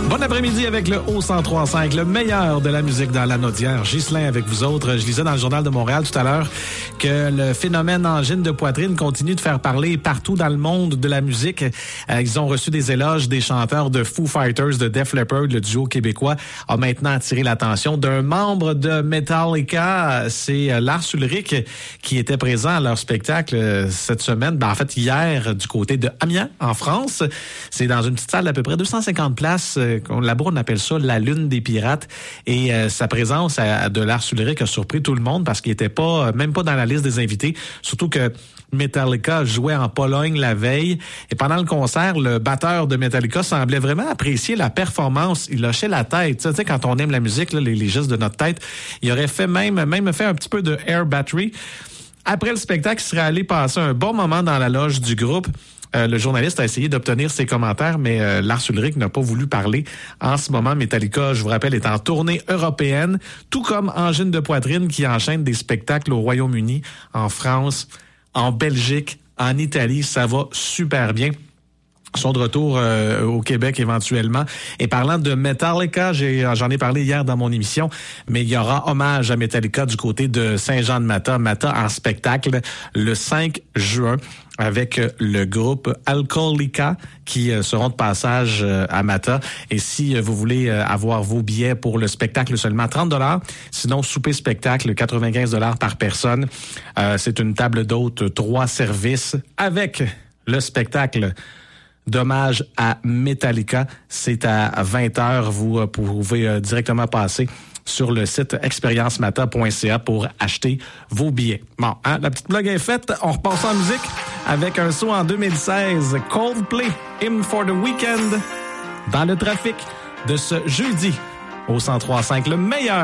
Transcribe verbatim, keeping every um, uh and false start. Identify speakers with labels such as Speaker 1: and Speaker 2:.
Speaker 1: Bon après-midi avec le O cent trois cinq, le meilleur de la musique dans la Naudière. Ghislain avec vous autres. Je lisais dans le Journal de Montréal tout à l'heure que le phénomène angine de poitrine continue de faire parler partout dans le monde de la musique. Euh, ils ont reçu des éloges des chanteurs de Foo Fighters, de Def Leppard, le duo québécois a maintenant attiré l'attention d'un membre de Metallica. C'est Lars Ulrich qui était présent à leur spectacle cette semaine. Ben, en fait, hier, du côté de Amiens, en France. C'est dans une petite salle d'à peu près deux cent cinquante places. Là-bas, on appelle ça la Lune des Pirates. Et euh, sa présence à, de Lars Ulrich a surpris tout le monde parce qu'il était pas, même pas dans la liste des invités. Surtout que Metallica jouait en Pologne la veille. Et pendant le concert, le batteur de Metallica semblait vraiment apprécier la performance. Il hochait la tête. Tu sais, quand on aime la musique, là, les, les gestes de notre tête, il aurait fait même, même fait un petit peu de air battery. Après le spectacle, il serait allé passer un bon moment dans la loge du groupe. Euh, le journaliste a essayé d'obtenir ses commentaires, mais euh, Lars Ulrich n'a pas voulu parler. En ce moment, Metallica, je vous rappelle, est en tournée européenne, tout comme Angine de poitrine qui enchaîne des spectacles au Royaume-Uni, en France, en Belgique, en Italie. Ça va super bien. Ils sont de retour euh, au Québec éventuellement. Et parlant de Metallica, j'ai, j'en ai parlé hier dans mon émission, mais il y aura hommage à Metallica du côté de Saint-Jean-de-Mata. Mata en spectacle le cinq juin avec le groupe Alcoolica qui seront de passage à Mata. Et si vous voulez avoir vos billets pour le spectacle, seulement trente dollars. Sinon, souper-spectacle, quatre-vingt-quinze dollars par personne. Euh, c'est une table d'hôte, trois services avec le spectacle d'hommage à Metallica. C'est à vingt heures. Vous pouvez directement passer sur le site expérience mata point c a pour acheter vos billets. Bon, hein, la petite blague est faite. On repasse en musique avec un saut en deux mille seize. Coldplay, Hymn for the Weekend, dans le trafic de ce jeudi au cent trois cinq, le meilleur